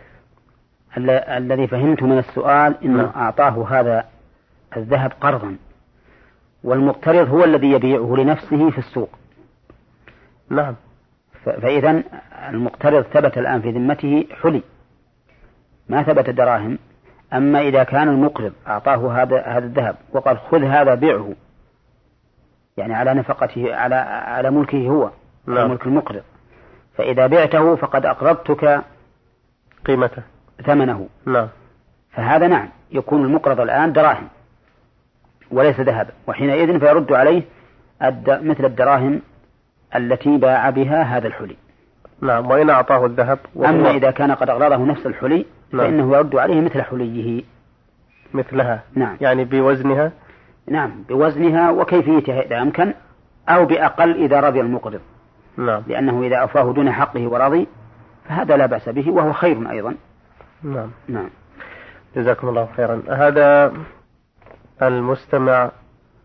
الذي فهمت من السؤال إنه أعطاه هذا الذهب قرضا، والمقترض هو الذي يبيعه لنفسه في السوق. نعم. فإذا المقترض ثبت الآن في ذمته حلي، ما ثبت دراهم. أما إذا كان المقرض أعطاه هذا هذا الذهب وقال خذ هذا بيعه، يعني على نفقته على على ملكه هو، نعم. على ملك المقرض، فإذا بعته فقد أقرضتك قيمته ثمنه. نعم. فهذا نعم يكون المقرض الآن دراهم وليس ذهبا، وحينئذ فيرد عليه مثل الدراهم التي باع بها هذا الحلي. نعم. وإن أعطاه الذهب أما إذا كان قد أغراضه نفس الحلي، نعم. فإنه يرد عليه مثل حليه، مثلها. نعم. يعني بوزنها. نعم بوزنها وكيفيتها إذا أمكن، أو بأقل إذا رضي المقرض. نعم. لأنه إذا أوفاه دون حقه ورضي فهذا لا بأس به وهو خير أيضا. نعم. نعم. جزاكم الله خيرا. هذا المستمع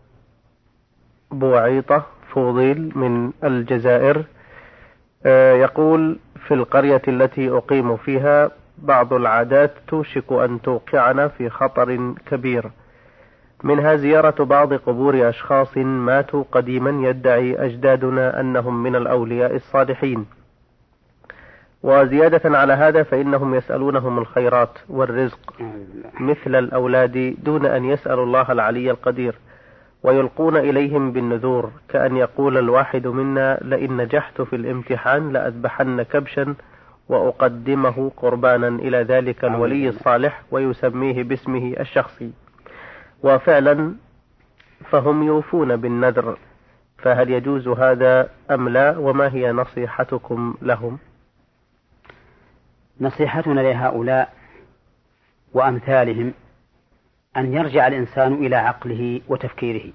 بوعيطة فوضيل من الجزائر يقول: في القرية التي أقيم فيها بعض العادات توشك أن توقعنا في خطر كبير، منها زيارة بعض قبور أشخاص ماتوا قديما يدعي أجدادنا أنهم من الأولياء الصالحين، وزيادة على هذا فإنهم يسألونهم الخيرات والرزق مثل الأولاد دون أن يسألوا الله العلي القدير، ويلقون إليهم بالنذور، كأن يقول الواحد منا: لئن نجحت في الامتحان لأذبحن كبشا وأقدمه قربانا إلى ذلك الولي الصالح ويسميه باسمه الشخصي. وفعلا فهم يوفون بالنذر، فهل يجوز هذا أم لا؟ وما هي نصيحتكم لهم؟ نصيحتنا لهؤلاء وأمثالهم أن يرجع الإنسان إلى عقله وتفكيره.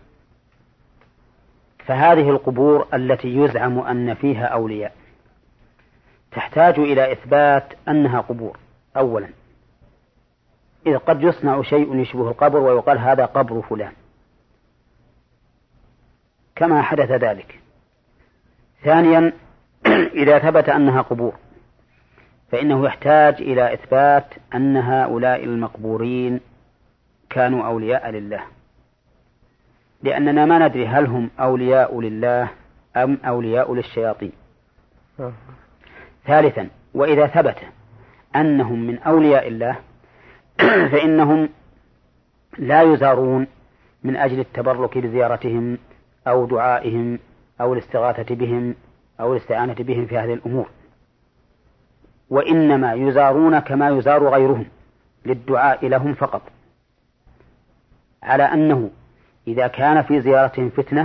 فهذه القبور التي يزعم أن فيها أولياء تحتاج إلى إثبات أنها قبور أولا، إذ قد يصنع شيء يشبه القبر ويقال هذا قبر فلان كما حدث ذلك. ثانيا إذا ثبت أنها قبور فإنه يحتاج إلى إثبات أن هؤلاء المقبورين كانوا أولياء لله، لأننا ما ندري هل هم أولياء لله أم أولياء للشياطين. ثالثا وإذا ثبت أنهم من أولياء الله فإنهم لا يزارون من أجل التبرك بزيارتهم أو دعائهم أو الاستغاثة بهم أو الاستعانة بهم في هذه الأمور، وإنما يزارون كما يزار غيرهم للدعاء لهم فقط، على أنه إذا كان في زيارتهم فتنة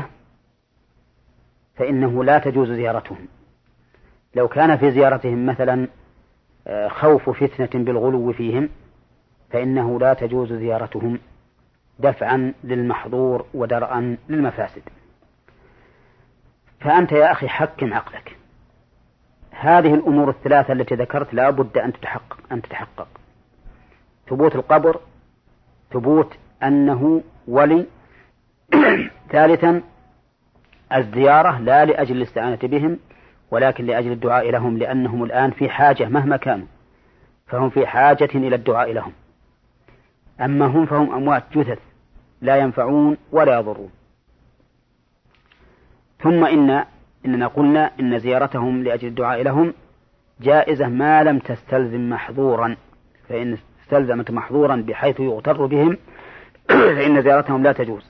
فإنه لا تجوز زيارتهم. لو كان في زيارتهم مثلا خوف فتنة بالغلو فيهم فإنه لا تجوز زيارتهم دفعا للمحظور ودرءا للمفاسد. فأنت يا أخي حكم عقلك، هذه الأمور الثلاثة التي ذكرت لا بد أن تتحقق أن تتحقق ثبوت القبر، ثبوت أنه ولي، ثالثا الزيارة لا لأجل الاستعانة بهم ولكن لأجل الدعاء لهم، لأنهم الآن في حاجة مهما كانوا فهم في حاجة إلى الدعاء لهم. أما هم فهم أموات جثث لا ينفعون ولا يضرون. ثم إن إننا قلنا إن زيارتهم لأجل الدعاء لهم جائزة ما لم تستلزم محظورا، فإن استلزمت محظورا بحيث يغتر بهم فإن زيارتهم لا تجوز.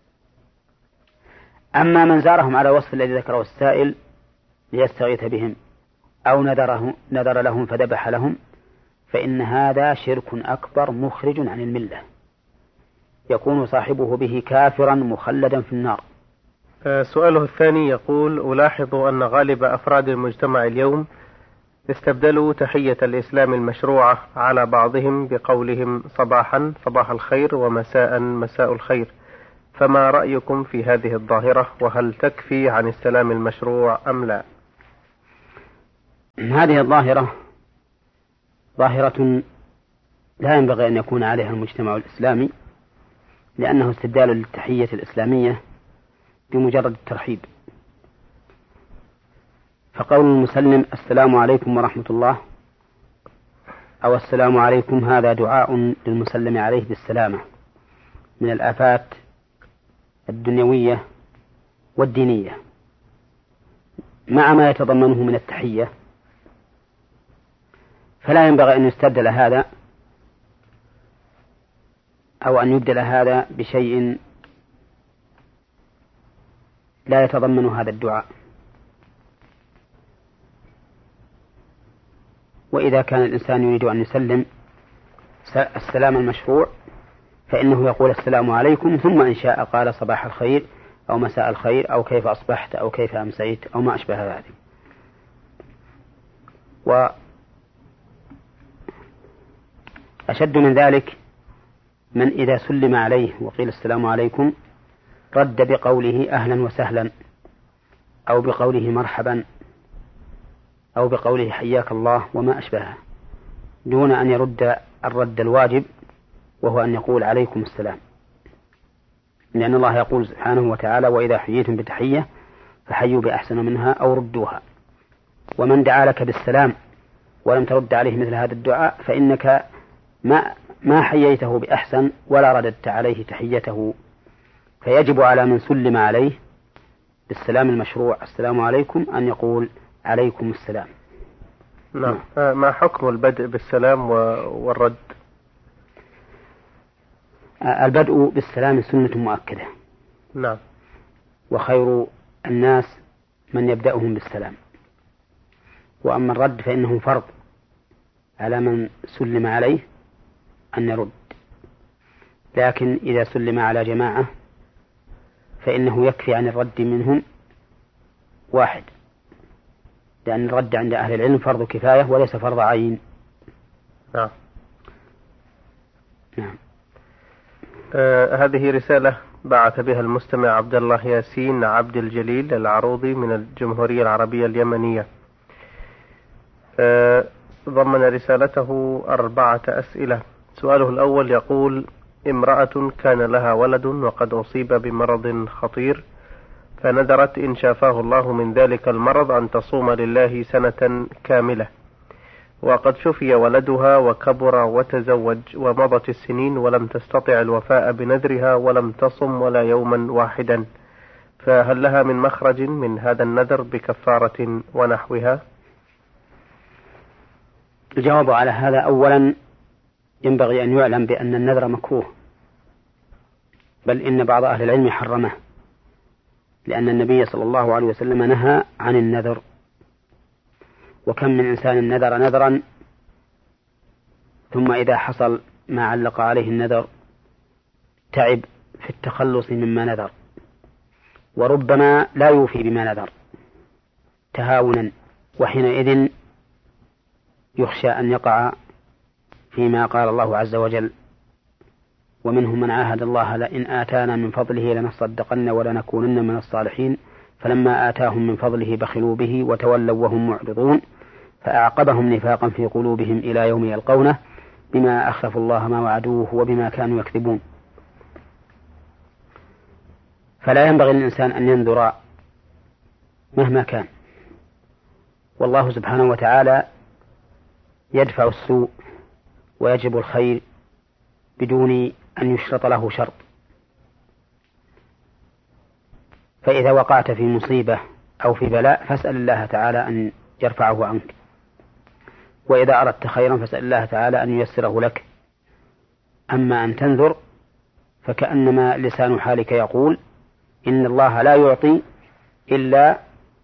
أما من زارهم على وصف الذي ذكره السائل ليستغيث بهم أو نذره نذر لهم فذبح لهم فإن هذا شرك أكبر مخرج عن الملة، يكون صاحبه به كافرا مخلدا في النار. سؤاله الثاني يقول: ألاحظ أن غالب أفراد المجتمع اليوم استبدلوا تحية الإسلام المشروعة على بعضهم بقولهم صباحا صباح الخير ومساء مساء الخير، فما رأيكم في هذه الظاهرة، وهل تكفي عن السلام المشروع أم لا؟ هذه الظاهرة ظاهرة لا ينبغي أن يكون عليها المجتمع الإسلامي، لأنه استبدال للتحية الإسلامية بمجرد الترحيب. فقول المسلم السلام عليكم ورحمة الله أو السلام عليكم هذا دعاء للمسلم عليه بالسلامة من الآفات الدنيوية والدينية مع ما يتضمنه من التحية، فلا ينبغي أن يستبدل هذا أو أن يبدل هذا بشيء لا يتضمن هذا الدعاء. وإذا كان الإنسان يريد أن يسلم السلام المشروع فإنه يقول السلام عليكم، ثم إن شاء قال صباح الخير أو مساء الخير أو كيف أصبحت أو كيف أمسيت أو ما أشبه ذلك. وأشد من ذلك من إذا سلم عليه وقيل السلام عليكم رد بقوله أهلا وسهلا أو بقوله مرحبا أو بقوله حياك الله وما أشبهه، دون أن يرد الرد الواجب وهو أن يقول عليكم السلام، لأن الله يقول سبحانه وتعالى وإذا حييتم بتحية فحيوا بأحسن منها أو ردوها. ومن دعا لك بالسلام ولم ترد عليه مثل هذا الدعاء فإنك ما ما حييته بأحسن ولا رددت عليه تحيته. فيجب على من سلم عليه بالسلام المشروع السلام عليكم أن يقول عليكم السلام. نعم. ما حكم البدء بالسلام والرد؟ البدء بالسلام سنة مؤكدة. نعم. وخير الناس من يبدأهم بالسلام، وأما الرد فإنه فرض على من سلم عليه أن يرد، لكن إذا سلم على جماعة فإنه يكفي عن الرد منهم واحد، لأن الرد عند أهل العلم فرض كفاية وليس فرض عين. نعم. نعم. آه هذه رسالة بعث بها المستمع عبد الله ياسين عبد الجليل العروضي من الجمهورية العربية اليمنية. آه ضمن رسالته أربعة أسئلة. سؤاله الأول يقول: امرأة كان لها ولد وقد أصيب بمرض خطير، فنذرت إن شافاه الله من ذلك المرض أن تصوم لله سنة كاملة، وقد شفي ولدها وكبر وتزوج ومضت السنين ولم تستطع الوفاء بنذرها ولم تصم ولا يوما واحدا، فهل لها من مخرج من هذا النذر بكفارة ونحوها؟ الجواب على هذا: أولا ينبغي أن يعلم بأن النذر مكروه، بل إن بعض أهل العلم حرمه، لأن النبي صلى الله عليه وسلم نهى عن النذر. وكم من إنسان نذر نذرا ثم إذا حصل ما علق عليه النذر تعب في التخلص مما نذر، وربما لا يوفي بما نذر تهاونا، وحينئذ يخشى أن يقع فيما قال الله عز وجل: ومنهم من عاهد الله لئن آتانا من فضله لنصدقن ولنكونن من الصالحين فلما آتاهم من فضله بخلوا به وتولوا وهم معرضون فأعقبهم نفاقا في قلوبهم إلى يوم يلقونه بما أخلفوا الله ما وعدوه وبما كانوا يكذبون. فلا ينبغي للإنسان أن ينذر مهما كان، والله سبحانه وتعالى يدفع السوء ويجب الخير بدون أن يشرط له شرط. فإذا وقعت في مصيبة أو في بلاء فاسأل الله تعالى أن يرفعه عنك، وإذا أردت خيرا فاسأل الله تعالى أن ييسره لك. أما أن تنذر فكأنما لسان حالك يقول إن الله لا يعطي إلا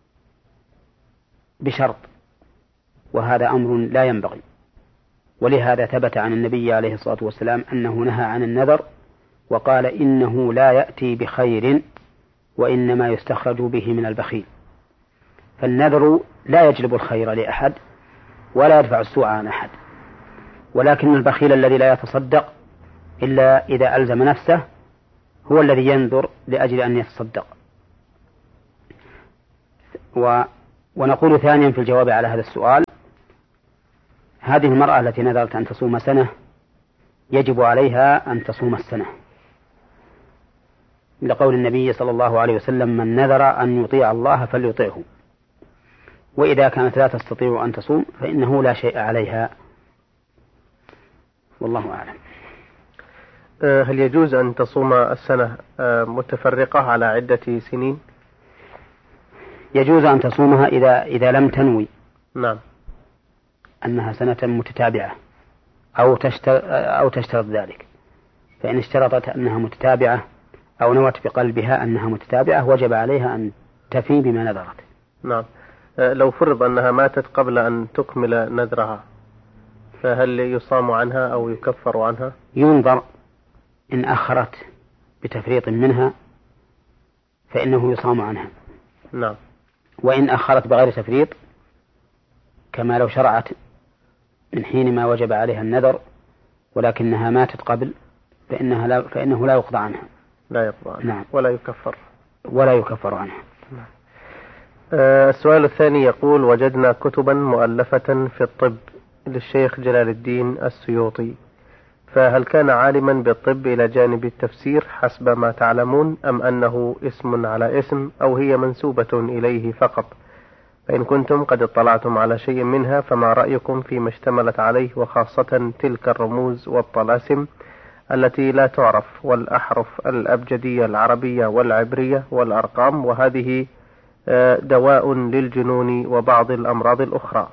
بشرط، وهذا أمر لا ينبغي. ولهذا ثبت عن النبي عليه الصلاة والسلام أنه نهى عن النذر وقال إنه لا يأتي بخير وإنما يستخرج به من البخيل. فالنذر لا يجلب الخير لأحد، ولا يدفع السوء عن أحد، ولكن البخيل الذي لا يتصدق إلا إذا ألزم نفسه هو الذي ينذر لأجل أن يتصدق. و ونقول ثانيا في الجواب على هذا السؤال: هذه المرأة التي نذرت أن تصوم سنة يجب عليها أن تصوم السنة، لقول النبي صلى الله عليه وسلم: من نذر أن يطيع الله فليطيعه، وإذا كانت لا تستطيع أن تصوم فإنه لا شيء عليها، والله أعلم. هل يجوز أن تصوم السنة متفرقة على عدة سنين؟ يجوز أن تصومها إذا إذا لم تنوي نعم أنها سنة متتابعة أو تشترط أو تشترط ذلك، فإن اشترطت أنها متتابعة أو نوت بقلبها أنها متتابعة وجب عليها أن تفي بما نذرت. نعم. لو فرض أنها ماتت قبل أن تكمل نذرها فهل يصام عنها أو يكفر عنها؟ ينظر، إن أخرت بتفريط منها فإنه يصام عنها. نعم. وإن أخرت بغير تفريط كما لو شرعت من حين ما وجب عليها النذر ولكنها ماتت قبل فإنها لا فإنه لا يقضى عنها. لا يقضى عنها. نعم. ولا يكفر. ولا يكفر عنها. نعم. آه السؤال الثاني يقول: وجدنا كتبا مؤلفة في الطب للشيخ جلال الدين السيوطي، فهل كان عالما بالطب إلى جانب التفسير حسب ما تعلمون، أم أنه اسم على اسم، أو هي منسوبة إليه فقط؟ فإن كنتم قد اطلعتم على شيء منها فما رأيكم فيما اشتملت عليه، وخاصة تلك الرموز والطلاسم التي لا تعرف، والأحرف الأبجدية العربية والعبرية والأرقام، وهذه دواء للجنون وبعض الأمراض الأخرى.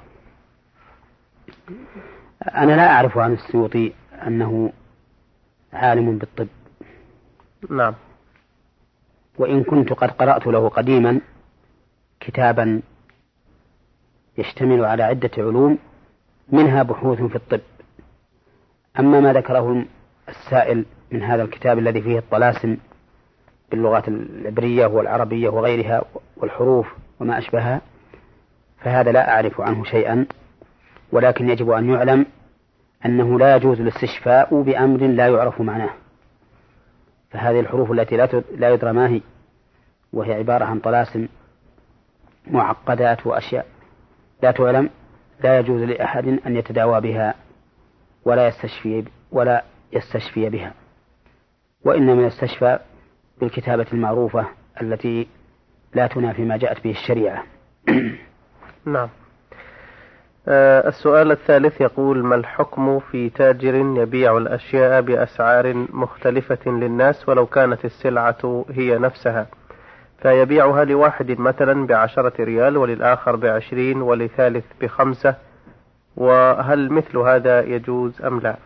أنا لا أعرف عن السيوطي أنه عالم بالطب. نعم. وإن كنت قد قرأت له قديما كتابا يشتمل على عدة علوم منها بحوث في الطب. أما ما ذكره السائل من هذا الكتاب الذي فيه الطلاسم باللغات العبرية والعربية وغيرها والحروف وما أشبهها فهذا لا أعرف عنه شيئا، ولكن يجب أن يعلم أنه لا يجوز الاستشفاء بأمر لا يعرف معناه، فهذه الحروف التي لا يدرى ما هي وهي عبارة عن طلاسم معقدات وأشياء لا تعلم لا يجوز لأحد أن يتداوى بها ولا يستشفي ولا يستشفي بها، وإنما يستشفى بالكتابة المعروفة التي لا تنافي ما جاءت به الشريعة. نعم. آه السؤال الثالث يقول: ما الحكم في تاجر يبيع الأشياء بأسعار مختلفة للناس ولو كانت السلعة هي نفسها، فيبيعها لواحد مثلا بعشرة ريال وللآخر بعشرين ولثالث بخمسة، وهل مثل هذا يجوز أم لا؟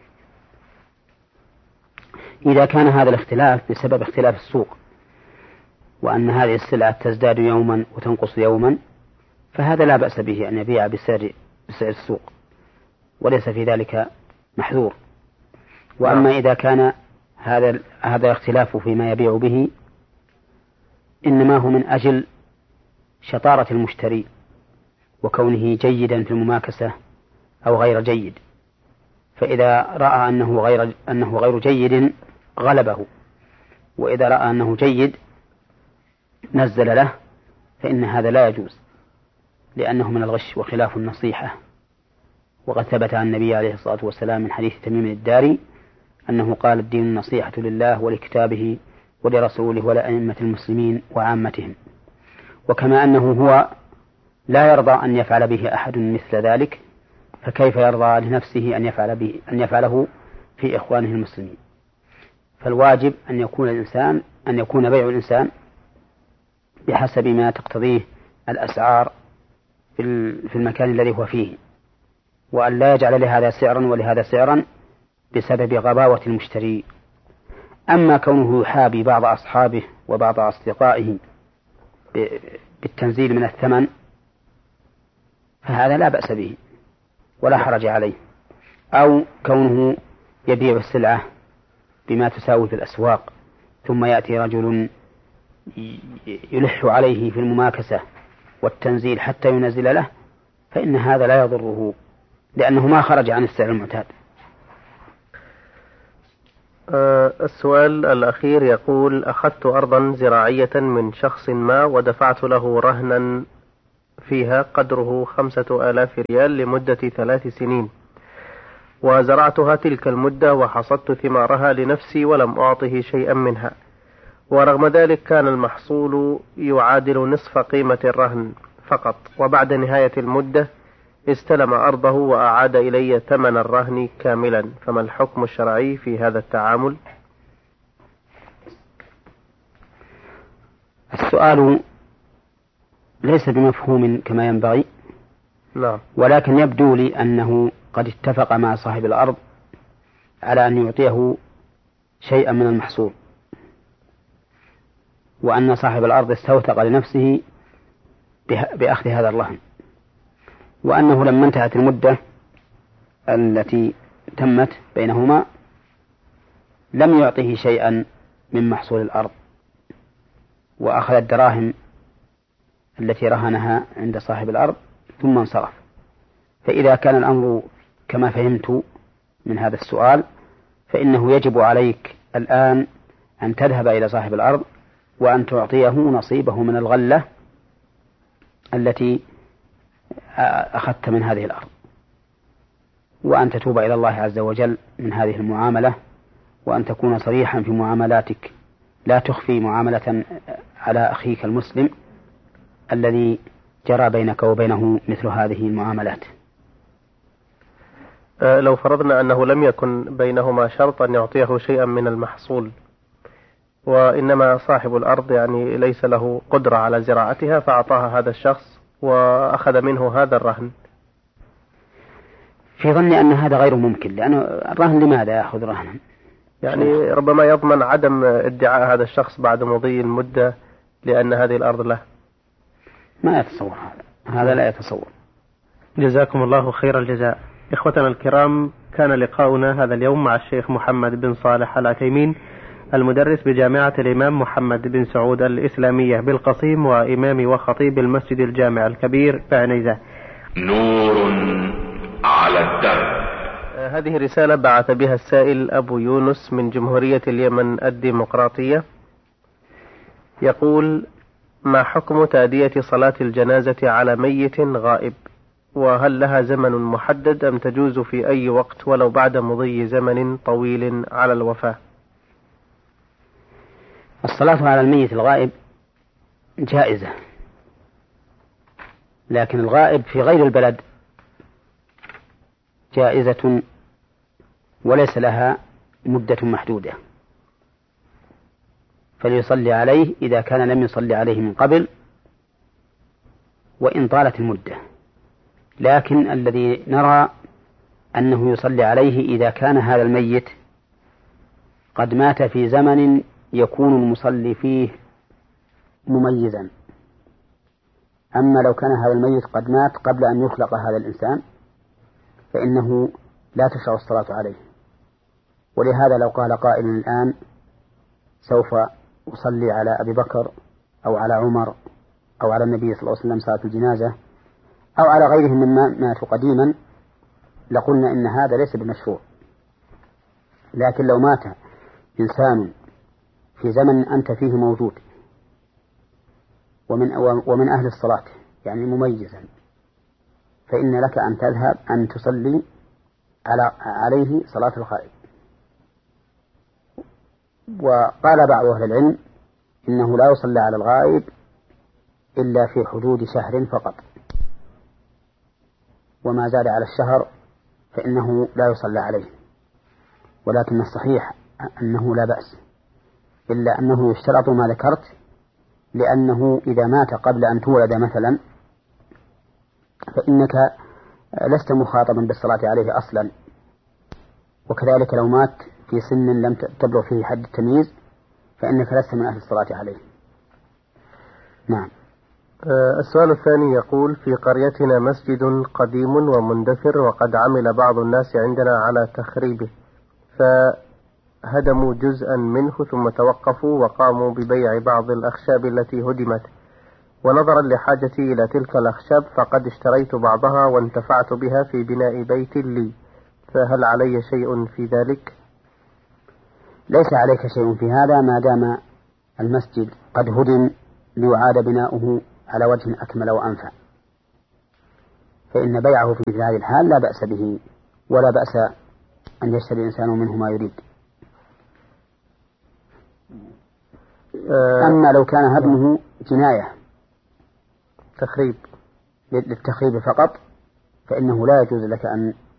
إذا كان هذا الاختلاف بسبب اختلاف السوق وأن هذه السلعة تزداد يوما وتنقص يوما فهذا لا بأس به أن يبيع بسعر بسعر السوق وليس في ذلك محذور. وأما إذا كان هذا هذا الاختلاف فيما يبيع به إنما هو من أجل شطارة المشتري وكونه جيدا في المماكسة أو غير جيد، فإذا رأى أنه غير أنه غير جيد غلبه، وإذا رأى أنه جيد نزل له، فإن هذا لا يجوز لأنه من الغش وخلاف النصيحة. وقد ثبت عن النبي عليه الصلاة والسلام من حديث تميم الداري أنه قال: الدين النصيحة لله ولكتابه ولرسوله ولأئمة المسلمين وعامتهم. وكما أنه هو لا يرضى أن يفعل به أحد مثل ذلك فكيف يرضى لنفسه أن يفعل به أن يفعله في إخوانه المسلمين؟ فالواجب أن يكون الإنسان أن يكون بيع الإنسان بحسب ما تقتضيه الأسعار في المكان الذي هو فيه، وأن لا يجعل لهذا سعرا ولهذا سعرا بسبب غباوة المشتري. أما كونه يحابي بعض أصحابه وبعض أصدقائه بالتنزيل من الثمن فهذا لا بأس به ولا حرج عليه، أو كونه يبيع السلعة بما تساوي في الأسواق ثم يأتي رجل يلح عليه في المماكسة والتنزيل حتى ينزل له، فإن هذا لا يضره لأنه ما خرج عن السعر المعتاد. أه السؤال الأخير يقول: أخذت أرضا زراعية من شخص ما ودفعت له رهنا فيها قدره خمسة آلاف ريال لمدة ثلاث سنين، وزرعتها تلك المدة وحصدت ثمارها لنفسي ولم أعطه شيئا منها، ورغم ذلك كان المحصول يعادل نصف قيمة الرهن فقط، وبعد نهاية المدة استلم أرضه وأعاد إلي ثمن الرهن كاملا، فما الحكم الشرعي في هذا التعامل؟ السؤال ليس بمفهوم كما ينبغي، لا. ولكن يبدو لي أنه قد اتفق مع صاحب الأرض على أن يعطيه شيئا من المحصول، وأن صاحب الأرض استوثق لنفسه بأخذ هذا الرهن، وأنه لما انتهت المدة التي تمت بينهما لم يعطه شيئا من محصول الأرض، وأخذ الدراهم التي رهنها عند صاحب الأرض ثم انصرف. فإذا كان الأمر كما فهمت من هذا السؤال فإنه يجب عليك الآن أن تذهب إلى صاحب الأرض وأن تعطيه نصيبه من الغلة التي أخذت من هذه الأرض، وأن تتوب إلى الله عز وجل من هذه المعاملة، وأن تكون صريحا في معاملاتك، لا تخفي معاملة على أخيك المسلم الذي جرى بينك وبينه مثل هذه المعاملات. أه لو فرضنا أنه لم يكن بينهما شرط أن يعطيه شيئا من المحصول، وإنما صاحب الأرض يعني ليس له قدرة على زراعتها فأعطاها هذا الشخص وأخذ منه هذا الرهن، في ظني أن هذا غير ممكن، لأنه الرهن لماذا يأخذ رهنا؟ يعني ربما يضمن عدم ادعاء هذا الشخص بعد مضي المدة لأن هذه الأرض له. ما يتصور هذا، هذا لا يتصور. جزاكم الله خير الجزاء. إخوتنا الكرام، كان لقاؤنا هذا اليوم مع الشيخ محمد بن صالح العثيمين، المدرس بجامعة الإمام محمد بن سعود الإسلامية بالقصيم، وإمام وخطيب المسجد الجامع الكبير بعنيزة. نور على الدرب. هذه رسالة بعث بها السائل أبو يونس من جمهورية اليمن الديمقراطية، يقول: ما حكم تأدية صلاة الجنازة على ميت غائب؟ وهل لها زمن محدد أم تجوز في أي وقت ولو بعد مضي زمن طويل على الوفاة؟ الصلاة على الميت الغائب جائزة، لكن الغائب في غير البلد جائزة وليس لها مدة محدودة، فليصلي عليه إذا كان لم يصلي عليه من قبل وإن طالت المدة، لكن الذي نرى أنه يصلي عليه إذا كان هذا الميت قد مات في زمن يكون المصلي فيه مميزا. أما لو كان هذا الميت قد مات قبل أن يخلق هذا الإنسان فإنه لا تشرع الصلاة عليه. ولهذا لو قال قائل الآن سوف أصلي على أبي بكر أو على عمر أو على النبي صلى الله عليه وسلم صلاة الجنازة أو على غيرهم ممن ماتوا قديما، لقلنا إن هذا ليس بمشروع. لكن لو مات إنسان في زمن أنت فيه موجود ومن, ومن أهل الصلاة يعني مميزا، فإن لك أن تذهب أن تصلي على عليه صلاة الغائب. وقال بعض أهل العلم إنه لا يصلى على الغائب إلا في حدود شهر فقط، وما زاد على الشهر فإنه لا يصلى عليه. ولكن الصحيح أنه لا بأس، إلا أنه يشترط ما ذكرت، لأنه إذا مات قبل أن تولد مثلا فإنك لست مخاطبا بالصلاة عليه أصلا، وكذلك لو مات في سن لم تبلغ فيه حد التمييز فإنك لست من أهل الصلاة عليه. نعم. السؤال الثاني يقول: في قريتنا مسجد قديم ومندثر، وقد عمل بعض الناس عندنا على تخريبه، فهدموا جزءا منه ثم توقفوا وقاموا ببيع بعض الأخشاب التي هدمت، ونظرا لحاجتي إلى تلك الأخشاب فقد اشتريت بعضها وانتفعت بها في بناء بيت لي، فهل علي شيء في ذلك؟ ليس عليك شيء في هذا ما دام المسجد قد هدم ليعاد بناؤه على وجه أكمل وأنفع، فإن بيعه في هذه الحال لا بأس به، ولا بأس أن يشتري الإنسان منه ما يريد. أما لو كان هدمه جناية تخريب للتخريب فقط فإنه لا يجوز لك أن